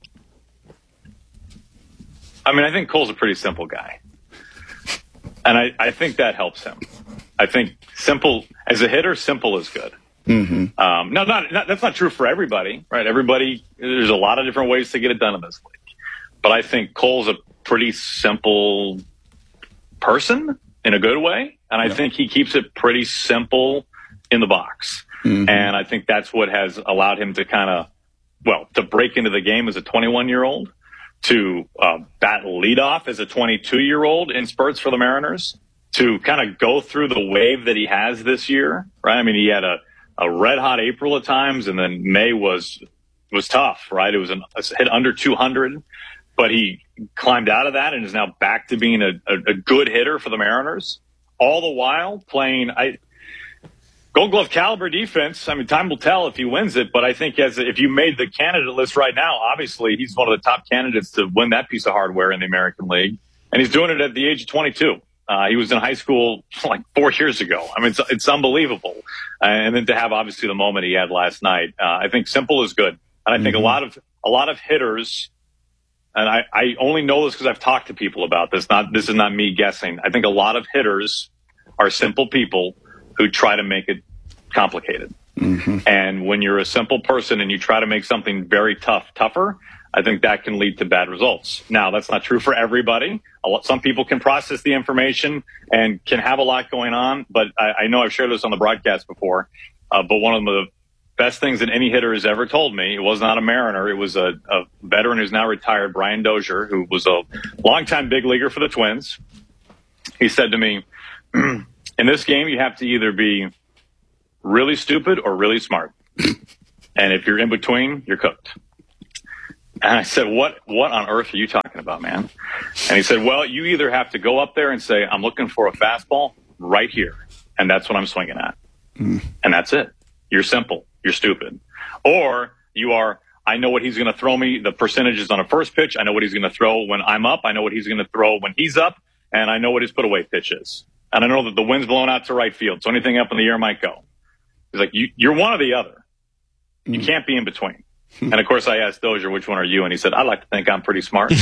I mean, I think Cole's a pretty simple guy. And I think that helps him. I think simple, as a hitter, simple is good. Mm-hmm. That's not true for everybody, right? There's a lot of different ways to get it done in this league. But I think Cole's a pretty simple person in a good way. And I think he keeps it pretty simple in the box. Mm-hmm. And I think that's what has allowed him to to break into the game as a 21-year-old, to bat leadoff as a 22-year-old in spurts for the Mariners, to kind of go through the wave that he has this year, right? I mean, he had a red-hot April at times, and then May was tough, right? It was a hit under 200, but he climbed out of that and is now back to being a good hitter for the Mariners, all the while playing Gold Glove caliber defense. I mean, time will tell if he wins it, but I think if you made the candidate list right now, obviously he's one of the top candidates to win that piece of hardware in the American League, and he's doing it at the age of 22. He was in high school like 4 years ago. I mean, it's unbelievable. And then to have obviously the moment he had last night, I think simple is good, and I think a lot of hitters. And I only know this because I've talked to people about this. This is not me guessing. I think a lot of hitters are simple people who try to make it complicated. Mm-hmm. And when you're a simple person and you try to make something very tougher, I think that can lead to bad results. Now, that's not true for everybody. Some people can process the information and can have a lot going on, but I know I've shared this on the broadcast before, but one of the best things that any hitter has ever told me. It was not a Mariner. It was a veteran who's now retired, Brian Dozier, who was a longtime big leaguer for the Twins. He said to me, in this game, you have to either be really stupid or really smart. And if you're in between, you're cooked. And I said, what on earth are you talking about, man? And he said, well, you either have to go up there and say, I'm looking for a fastball right here. And that's what I'm swinging at. And that's it. You're simple. You're stupid. Or you are, I know what he's going to throw me, the percentages on a first pitch. I know what he's going to throw when I'm up. I know what he's going to throw when he's up. And I know what his put-away pitch is. And I know that the wind's blowing out to right field, so anything up in the air might go. He's like, you're one or the other. You can't be in between. And, of course, I asked Dozier, which one are you? And he said, I like to think I'm pretty smart.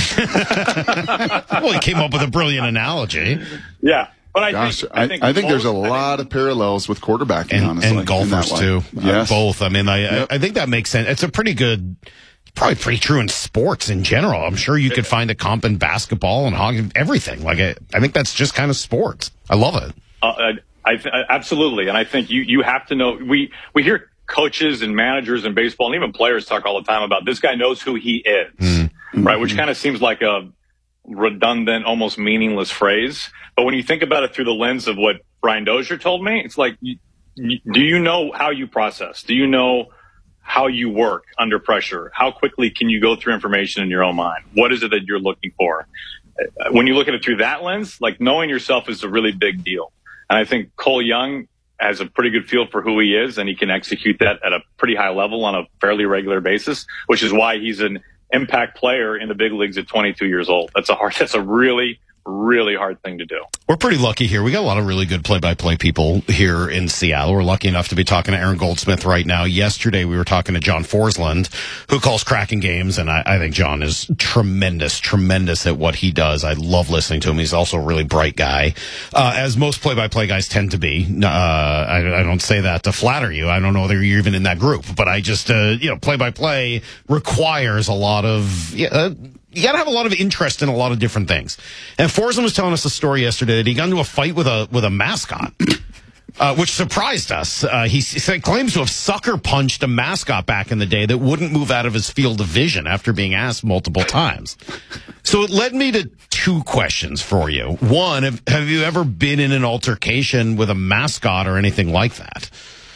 Well, he came up with a brilliant analogy. Yeah. But I think there's a lot of parallels with quarterbacking, honestly. And golfers, too. Yes. Both. I mean, I think that makes sense. It's a pretty good, probably pretty true in sports in general. I'm sure you could find a comp in basketball and hockey, everything. Like, I think that's just kind of sports. I love it. Absolutely. And I think you have to know, we hear coaches and managers in baseball and even players talk all the time about this guy knows who he is, right? Which kind of seems like a redundant, almost meaningless phrase. But when you think about it through the lens of what Brian Dozier told me, it's like, do you know how you process? Do you know how you work under pressure? How quickly can you go through information in your own mind? What is it that you're looking for? When you look at it through that lens, like knowing yourself is a really big deal. And I think Cole Young has a pretty good feel for who he is, and he can execute that at a pretty high level on a fairly regular basis, which is why he's an impact player in the big leagues at 22 years old. That's a really, really hard thing to do. We're pretty lucky here. We got a lot of really good play-by-play people here in Seattle. We're lucky enough to be talking to Aaron Goldsmith right now. Yesterday, we were talking to John Forsland, who calls Kraken games, and I think John is tremendous at what he does. I love listening to him. He's also a really bright guy, as most play-by-play guys tend to be. I don't say that to flatter you. I don't know whether you're even in that group, but I just, play-by-play requires a lot of... you got to have a lot of interest in a lot of different things. And Forsland was telling us a story yesterday that he got into a fight with a mascot, which surprised us. He claims to have sucker punched a mascot back in the day that wouldn't move out of his field of vision after being asked multiple times. So it led me to two questions for you. One, have you ever been in an altercation with a mascot or anything like that?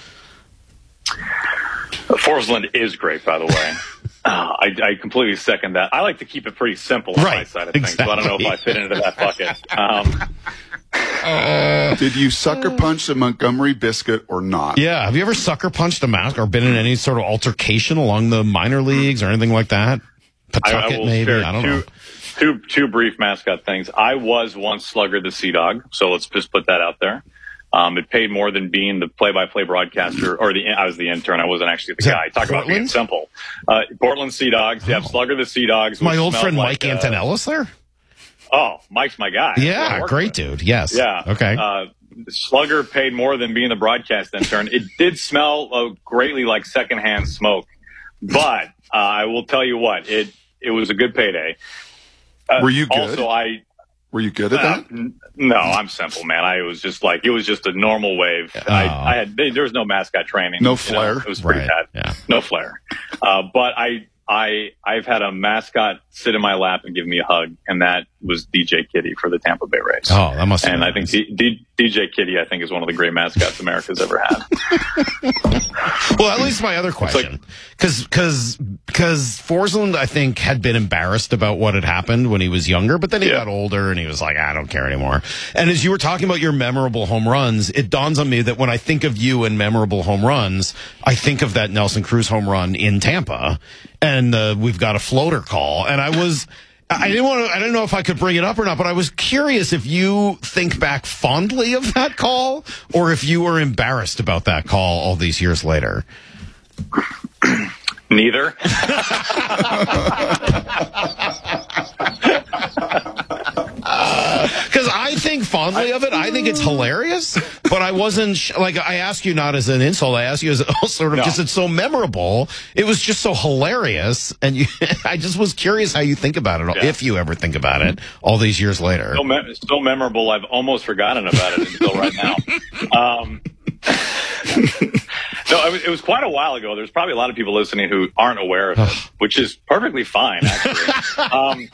Forsland is great, by the way. I completely second that. I like to keep it pretty simple on my side of things, so I don't know if I fit into that bucket. Did you sucker punch a Montgomery Biscuit or not? Yeah. Have you ever sucker punched a mascot or been in any sort of altercation along the minor leagues or anything like that? Pawtucket, maybe? I don't know. Two brief mascot things. I was once Slugger the Sea Dog, so let's just put that out there. It paid more than being the play-by-play broadcaster, or I was the intern. I wasn't actually the guy. Talk about being simple. Portland Sea Dogs. You have Slugger the Sea Dogs. My old friend Mike Antonellis there? Oh, Mike's my guy. Yeah, great dude. Yes. Yeah. Okay. Slugger paid more than being the broadcast intern. It did smell greatly like secondhand smoke, but I will tell you what, it was a good payday. Were you good? Were you good at that? No, I'm simple, man. It was just a normal wave. There was no mascot training. No flair. It was pretty bad. Yeah. No flair. But I've had a mascot sit in my lap and give me a hug, and that was DJ Kitty for the Tampa Bay Rays. Oh, that must have been I think DJ Kitty, I think, is one of the great mascots America's ever had. Well, at least my other question, because Forsland, I think, had been embarrassed about what had happened when he was younger, but then he got older and he was like, I don't care anymore. And as you were talking about your memorable home runs, it dawns on me that when I think of you and memorable home runs, I think of that Nelson Cruz home run in Tampa, and we've got a floater call, and I didn't know if I could bring it up or not, but I was curious if you think back fondly of that call or if you were embarrassed about that call all these years later. Neither. Because I think fondly of it. I think it's hilarious, but I wasn't I ask you not as an insult. I ask you as sort of just it's so memorable. It was just so hilarious, and I just was curious how you think about it, if you ever think about it, all these years later. So memorable. I've almost forgotten about it until right now. No, it was quite a while ago. There's probably a lot of people listening who aren't aware of it, which is perfectly fine, actually.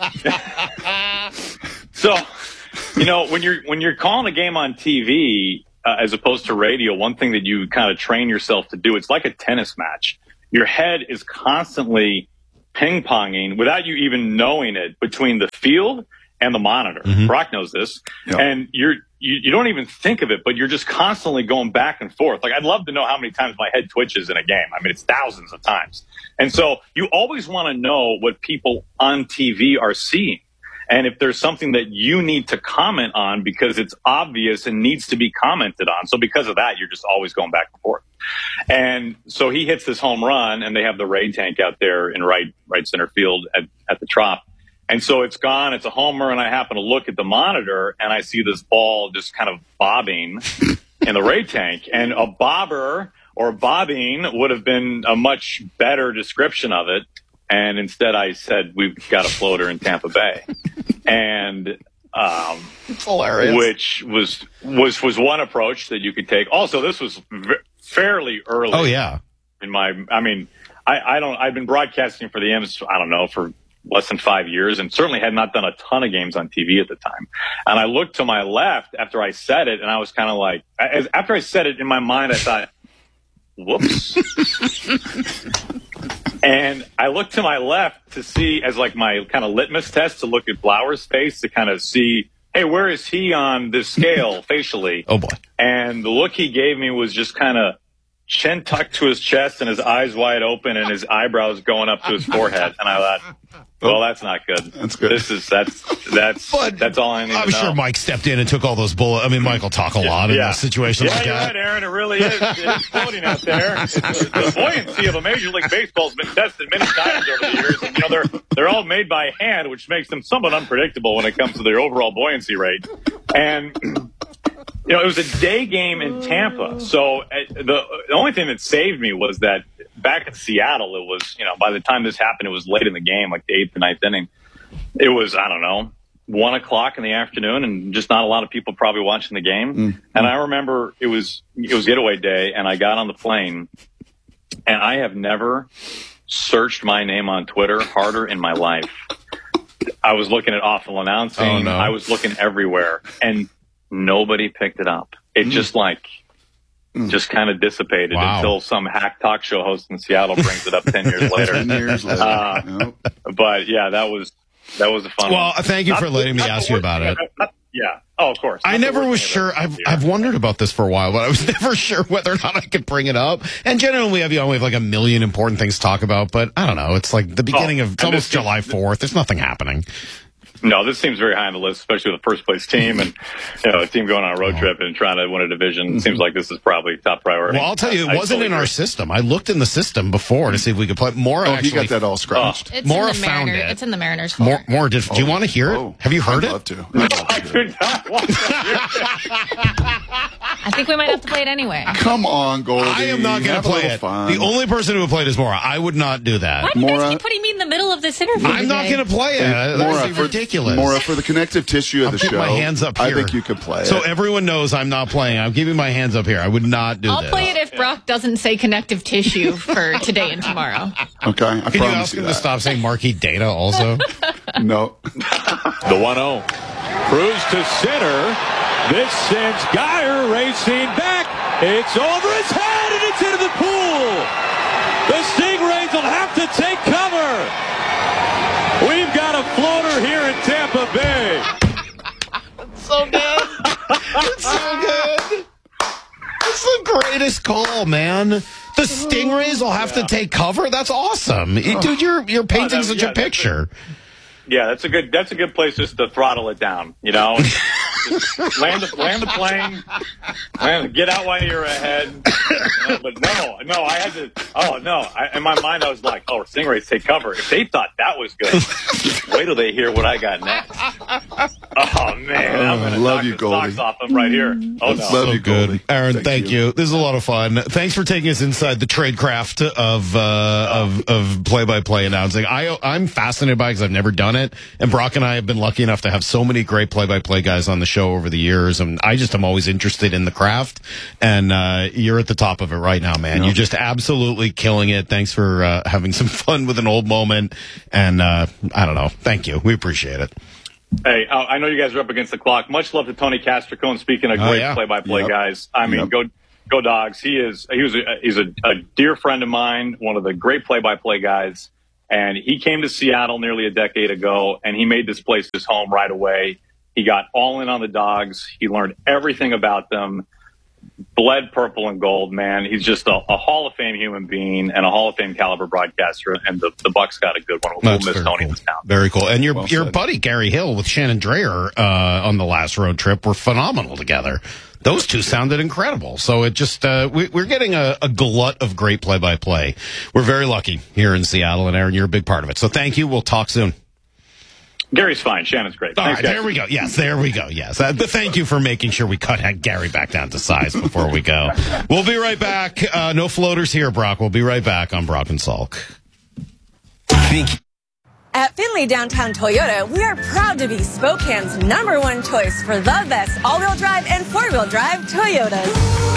So, when you're calling a game on TV as opposed to radio, one thing that you kind of train yourself to do, it's like a tennis match. Your head is constantly ping-ponging without you even knowing it between the field and the monitor. Brock knows this. Yep. And you don't even think of it, but you're just constantly going back and forth. Like, I'd love to know how many times my head twitches in a game. I mean, it's thousands of times. And so you always want to know what people on TV are seeing. And if there's something that you need to comment on because it's obvious and needs to be commented on. So because of that, you're just always going back and forth. And so he hits this home run, and they have the Ray tank out there in right center field at the Trop. And so it's gone. It's a homer, and I happen to look at the monitor, and I see this ball just kind of bobbing in the Ray tank. And a bobber or bobbing would have been a much better description of it. And instead I said, we've got a floater in Tampa Bay. And it's hilarious. Which was one approach that you could take. Also, this was fairly early. Oh, yeah. I've been broadcasting for the M's, I don't know, for less than 5 years, and certainly had not done a ton of games on TV at the time. And I looked to my left after I said it, and I was kind of like, after I said it in my mind, I thought, whoops. And I looked to my left to see, as like my kind of litmus test, to look at Blauer's face to kind of see, hey, where is he on this scale facially? Oh, boy. And the look he gave me was just kind of chin tucked to his chest and his eyes wide open and his eyebrows going up to his forehead. And I thought, well, that's not good. That's good. That's all I need to know. I'm sure Mike stepped in and took all those bullets. I mean, Mike will talk a lot in those situations like you're that. Right, Aaron. It really is. It's floating out there. The buoyancy of a Major League Baseball has been tested many times over the years. And, they're all made by hand, which makes them somewhat unpredictable when it comes to their overall buoyancy rate. And it was a day game in Tampa. So the only thing that saved me was that back in Seattle, it was, by the time this happened, it was late in the game, like the 8th or 9th inning. It was, 1 o'clock in the afternoon, and just not a lot of people probably watching the game. Mm-hmm. And I remember it was getaway day, and I got on the plane, and I have never searched my name on Twitter harder in my life. I was looking at awful announcing. Oh, no. I was looking everywhere, and nobody picked it up. It just kind of dissipated until some hack talk show host in Seattle brings it up 10 years later. 10 years later. Yep. But yeah, that was a fun one. Well, thank you for letting me ask you about it. Yeah. Oh, of course. I never was sure. I've wondered about this for a while, but I was never sure whether or not I could bring it up. And generally, we have like a million important things to talk about, but I don't know. It's like the beginning of, it's almost July 4th. There's nothing happening. No, this seems very high on the list, especially with the first place team and a team going on a road trip and trying to win a division. It seems like this is probably top priority. Well, I'll tell you, it wasn't in our system. I looked in the system before to see if we could play more. He got that all scratched. Maura found it. It's in the Mariners. Do you want to hear it? Have you heard it? I'd love to. I think we might have to play it anyway. Come on, Goldie. I am not going to play it. Fun. The only person who would play it is Maura. I would not do that. Why do you guys keep putting me in the middle of this interview? I'm not going to play it. That's ridiculous. Maura, for the connective tissue of the show, my hands up here. I think you could play it. So everyone knows I'm not playing. I'm keeping my hands up here. I would not do this. I'll play it if Brock doesn't say connective tissue for today and tomorrow. Okay, I Can you ask him to stop saying marquee data also? No. The 1-0. Cruz to center. This sends Geyer racing back. It's over his head and it's into the pool. The Stingrays will have to take cover. We've got a floater here in Tampa Bay. It's so good. It's so good. It's the greatest call, man. The Stingrays will have to take cover. That's awesome, dude. You're painting such a picture. Yeah, that's a good place just to throttle it down. Just land the plane, get out while you're ahead. But no, I had to. Oh no! In my mind, I was like, "Oh, Stingrays take cover." If they thought that was good, wait till they hear what I got next. Oh, man. I'm going to knock the socks off him right here. Oh, no. Love you, good. Aaron, thank you. This is a lot of fun. Thanks for taking us inside the trade craft of play-by-play announcing. I'm fascinated by it because I've never done it. And Brock and I have been lucky enough to have so many great play-by-play guys on the show over the years. And I just am always interested in the craft. And you're at the top of it right now, man. You're just absolutely killing it. Thanks for having some fun with an old moment. And I don't know. Thank you. We appreciate it. Hey, I know you guys are up against the clock. Much love to Tony Castricone. Speaking of great play-by-play guys, I mean, go Dogs. He's a dear friend of mine, one of the great play-by-play guys, and he came to Seattle nearly a decade ago, and he made this place his home right away. He got all in on the Dogs. He learned everything about them. Bled purple and gold, man. He's just a Hall of Fame human being and a Hall of Fame caliber broadcaster, and the Bucks got a good one. We'll miss Tony in this town. Very cool. And your buddy Gary Hill with Shannon Drayer on the last road trip were phenomenal together. Those two sounded incredible. So it just we're getting a glut of great play-by-play. We're very lucky here in Seattle, and Aaron, you're a big part of it. So thank you. We'll talk soon. Gary's fine. Shannon's great. All right, there we go. Yes, there we go. Yes. Thank you for making sure we cut Gary back down to size before we go. We'll be right back. No floaters here, Brock. We'll be right back on Brock and Salk. At Findlay Downtown Toyota, we are proud to be Spokane's #1 choice for the best all-wheel drive and four-wheel drive Toyotas.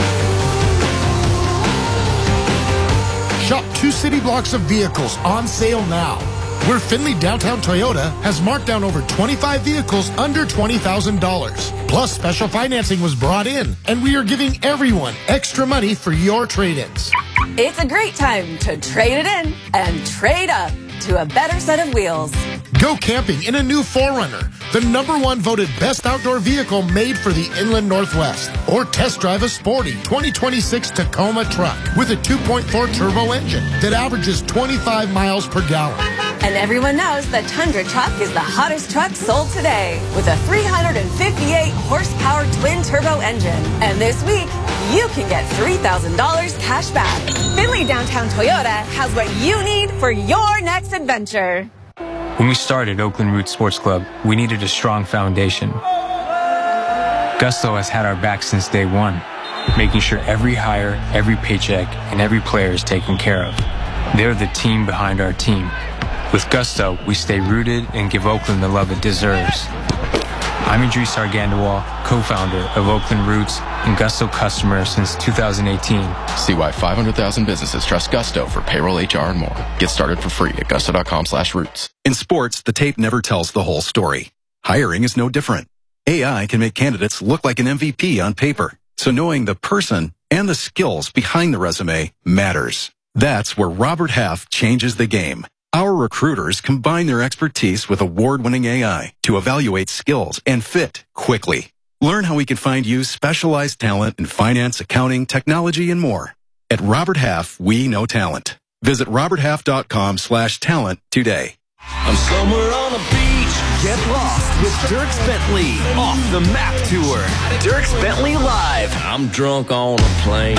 Shop 2 city blocks of vehicles on sale now. Where Findlay Downtown Toyota has marked down over 25 vehicles under $20,000. Plus, special financing was brought in, and we are giving everyone extra money for your trade-ins. It's a great time to trade it in and trade up to a better set of wheels. Go camping in a new 4Runner, the #1 voted best outdoor vehicle made for the Inland Northwest. Or test drive a sporty 2026 Tacoma truck with a 2.4 turbo engine that averages 25 miles per gallon. And everyone knows the Tundra truck is the hottest truck sold today with a 358 horsepower twin turbo engine. And this week, you can get $3,000 cash back. Findlay Downtown Toyota has what you need for your next adventure. When we started Oakland Roots Sports Club, we needed a strong foundation. Gusto has had our back since day one, making sure every hire, every paycheck, and every player is taken care of. They're the team behind our team. With Gusto, we stay rooted and give Oakland the love it deserves. I'm Idris Argandawal, co-founder of Oakland Roots and Gusto customer since 2018. See why 500,000 businesses trust Gusto for payroll, HR, and more. Get started for free at gusto.com/roots. In sports, the tape never tells the whole story. Hiring is no different. AI can make candidates look like an MVP on paper. So knowing the person and the skills behind the resume matters. That's where Robert Half changes the game. Our recruiters combine their expertise with award-winning AI to evaluate skills and fit quickly. Learn how we can find you specialized talent in finance, accounting, technology, and more. At Robert Half, we know talent. Visit roberthalf.com/talent today. I'm somewhere on a beach. Get lost with Dierks Bentley. Off the Map Tour. Dierks Bentley Live. I'm drunk on a plane.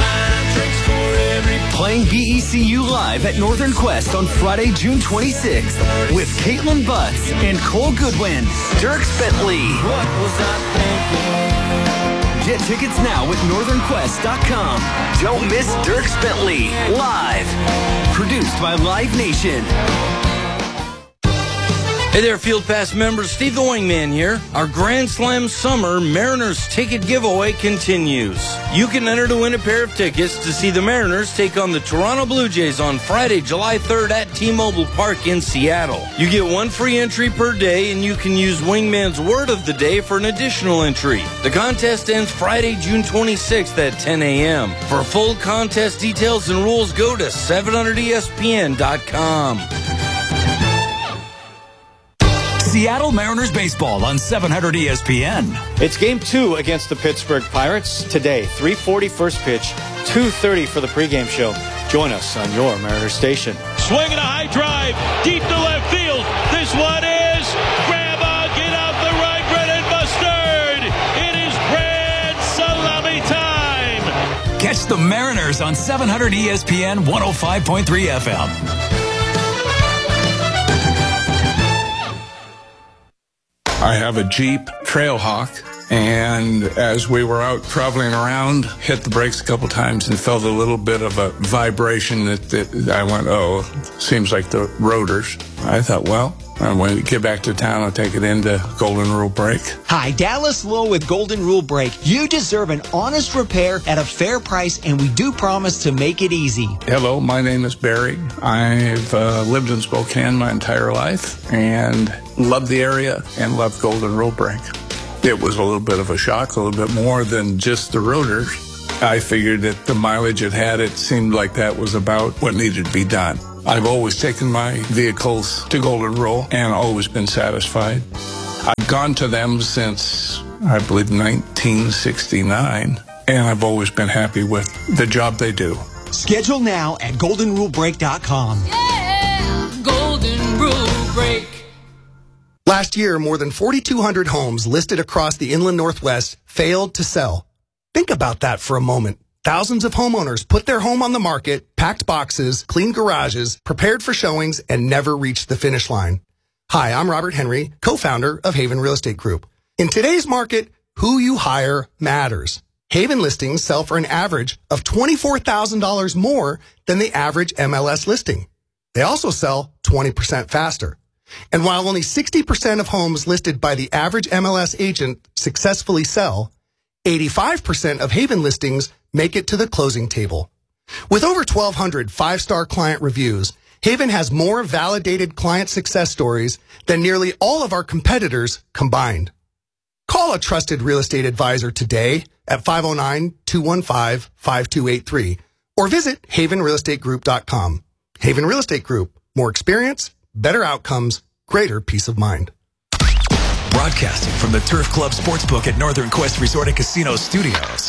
Playing BECU Live at Northern Quest on Friday, June 26th with Caitlin Butts and Cole Goodwin. Dierks Bentley. What was I thinking? Get tickets now at northernquest.com. Don't miss Dierks Bentley Live. Produced by Live Nation. Hey there, Field Pass members. Steve the Wingman here. Our Grand Slam Summer Mariners ticket giveaway continues. You can enter to win a pair of tickets to see the Mariners take on the Toronto Blue Jays on Friday, July 3rd at T-Mobile Park in Seattle. You get one free entry per day, and you can use Wingman's word of the day for an additional entry. The contest ends Friday, June 26th at 10 a.m. For full contest details and rules, go to 700ESPN.com. Seattle Mariners baseball on 700 ESPN. It's game 2 against the Pittsburgh Pirates today. 3:40 first pitch, 2:30 for the pregame show. Join us on your Mariners station. Swinging a high drive deep to left field. This one is grandma, get out the right, Brennan Mustard. It is grand salami time. Catch the Mariners on 700 ESPN 105.3 FM. I have a Jeep Trailhawk. And as we were out traveling around, hit the brakes a couple times and felt a little bit of a vibration that I went, oh, seems like the rotors. I thought, well, when we get back to town, I'll take it into Golden Rule Brake. Hi, Dallas Lowe with Golden Rule Brake. You deserve an honest repair at a fair price, and we do promise to make it easy. Hello, my name is Barry. I've lived in Spokane my entire life and love the area and love Golden Rule Brake. It was a little bit of a shock, a little bit more than just the rotors. I figured that the mileage it had, it seemed like that was about what needed to be done. I've always taken my vehicles to Golden Rule and always been satisfied. I've gone to them since, I believe, 1969, and I've always been happy with the job they do. Schedule now at goldenrulebrake.com. Yeah, Golden Rule Brake. Last year, more than 4,200 homes listed across the Inland Northwest failed to sell. Think about that for a moment. Thousands of homeowners put their home on the market, packed boxes, cleaned garages, prepared for showings, and never reached the finish line. Hi, I'm Robert Henry, co-founder of Haven Real Estate Group. In today's market, who you hire matters. Haven listings sell for an average of $24,000 more than the average MLS listing. They also sell 20% faster. And while only 60% of homes listed by the average MLS agent successfully sell, 85% of Haven listings make it to the closing table. With over 1,200 five-star client reviews, Haven has more validated client success stories than nearly all of our competitors combined. Call a trusted real estate advisor today at 509-215-5283 or visit havenrealestategroup.com. Haven Real Estate Group. More experience, better outcomes, greater peace of mind. Broadcasting from the Turf Club Sportsbook at Northern Quest Resort and Casino Studios.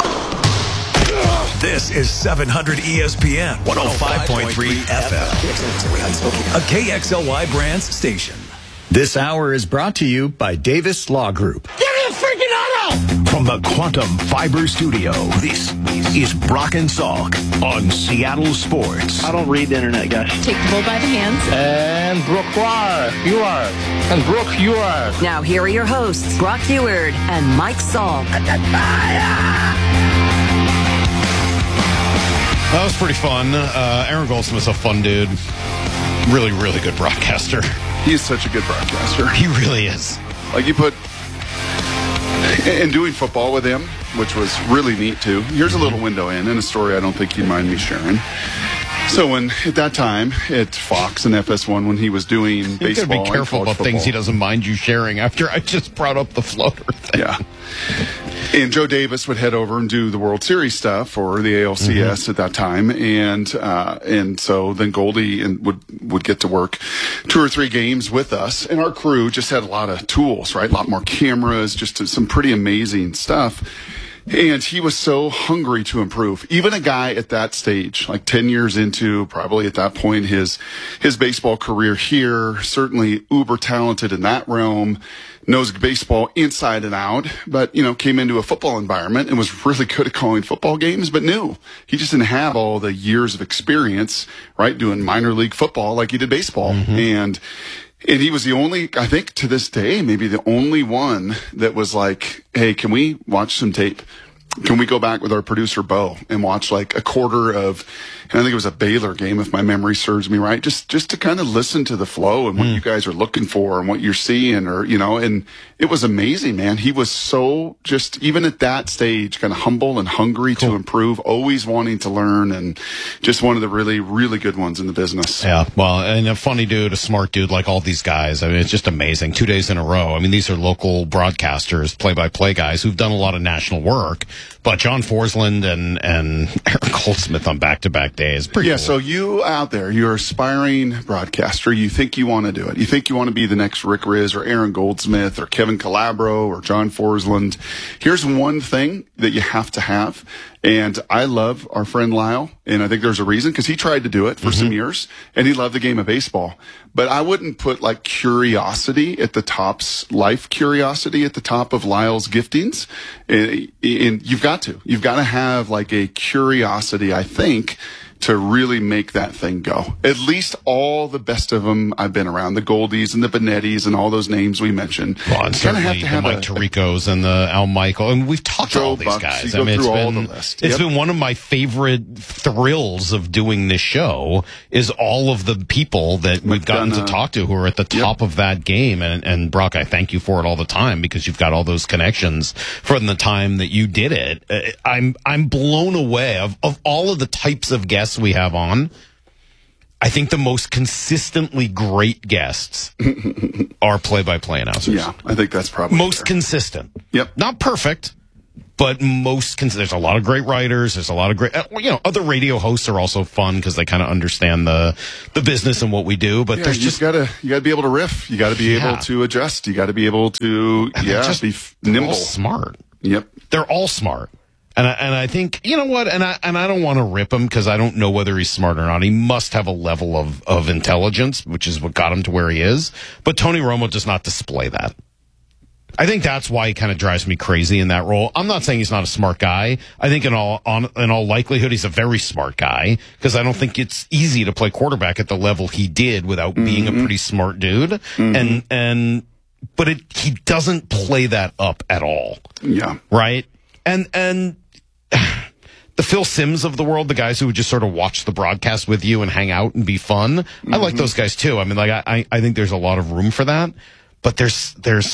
This is 700 ESPN 105.3 FM, a KXLY Brands station. This hour is brought to you by Davis Law Group. Give me a freaking auto! From the Quantum Fiber Studio, this is Brock and Salk on Seattle Sports. I don't read the internet, guys. Take the bull by the hands. And Brooke, you are. And Brooke, you are. Now here are your hosts, Brock Heward and Mike Salk. That was pretty fun. Aaron Goldsmith's a fun dude. Really, really good broadcaster. He's such a good broadcaster. He really is. Like you put, and doing football with him, which was really neat too. Here's a little window in a story I don't think he'd mind me sharing. So when at that time at Fox and FS1, when he was doing baseball, you gotta be careful about football, things he doesn't mind you sharing. After I just brought up the floater thing. Yeah. And Joe Davis would head over and do the World Series stuff or the ALCS at that time, and so then Goldie would get to work 2 or 3 games with us, and our crew just had a lot of tools, right? A lot more cameras, just some pretty amazing stuff. And he was so hungry to improve. Even a guy at that stage, like 10 years into probably at that point his baseball career here, certainly uber talented in that realm, knows baseball inside and out, but, came into a football environment and was really good at calling football games, but knew he just didn't have all the years of experience, right? Doing minor league football like he did baseball. And he was the only, I think to this day, maybe the only one that was like, hey, can we watch some tape? Can we go back with our producer, Bo, and watch like a quarter of, and I think it was a Baylor game, if my memory serves me right, just to kind of listen to the flow and what you guys are looking for and what you're seeing, or, and it was amazing, man. He was so just, even at that stage, kind of humble and hungry to improve, always wanting to learn, and just one of the really, really good ones in the business. Yeah, well, and a funny dude, a smart dude, like all these guys. I mean, it's just amazing. 2 days in a row. I mean, these are local broadcasters, play-by-play guys who've done a lot of national work. But John Forsland and Aaron Goldsmith on back-to-back days. Pretty cool. So you out there, you're an aspiring broadcaster. You think you want to do it. You think you want to be the next Rick Riz or Aaron Goldsmith or Kevin Calabro or John Forsland. Here's one thing that you have to have. And I love our friend Lyle, and I think there's a reason, because he tried to do it for some years, and he loved the game of baseball. But I wouldn't put like curiosity at the top, life curiosity at the top of Lyle's giftings. And you've got to have like a curiosity, I think, to really make that thing go. At least all the best of them I've been around, the Goldies and the Benettis and all those names we mentioned. Well, and certainly the Mike Tiricos and the Al Michael, and we've talked to all these Bucks, guys. I mean, it's been one of my favorite thrills of doing this show is all of the people that we've gotten to talk to who are at the top of that game. And Brock, I thank you for it all the time because you've got all those connections from the time that you did it. I'm blown away of all of the types of guests we have on. I think the most consistently great guests are play-by-play announcers. Yeah, I think that's probably most consistent. Yep. Not perfect, but most there's a lot of great writers. There's a lot of great, other radio hosts are also fun because they kind of understand the business and what we do. But there's you gotta be able to riff. You got to be able to adjust. You got to be able to be nimble, smart. Yep, they're all smart. And I think, you know what, and I don't want to rip him because I don't know whether he's smart or not. He must have a level of intelligence, which is what got him to where he is. But Tony Romo does not display that. I think that's why he kind of drives me crazy in that role. I'm not saying he's not a smart guy. I think in all likelihood, he's a very smart guy because I don't think it's easy to play quarterback at the level he did without being a pretty smart dude. But he doesn't play that up at all. Yeah. Right? And the Phil Simms of the world, the guys who would just sort of watch the broadcast with you and hang out and be fun. I like those guys too. I mean, like I think there's a lot of room for that, but there's